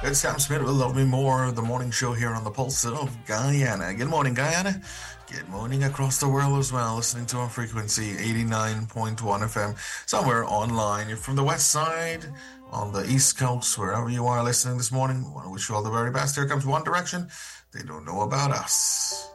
It's Sam Smith with Love Me More, the morning show here on the Pulse of Guyana. Good morning, Guyana. Good morning across the world as well, listening to our frequency 89.1 FM. Somewhere online, you're from the west side, on the east coast, wherever you are listening this morning. I want to wish you all the very best. Here comes One Direction. They don't know about us.